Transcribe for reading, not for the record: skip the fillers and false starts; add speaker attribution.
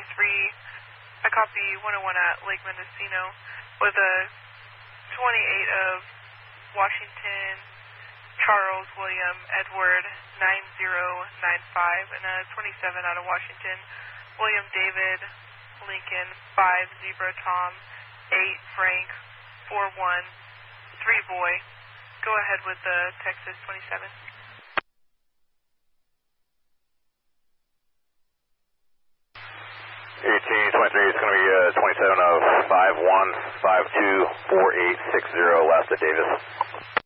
Speaker 1: I copy 101 at Lake Mendocino with a 28 of Washington, Charles William Edward 9095, and a 27 out of Washington, William David Lincoln 5 Zebra Tom 8 Frank 41 3 Boy. Go ahead with the Texas 27.
Speaker 2: 1823 is going to be 27 of 51524860, last at Davis.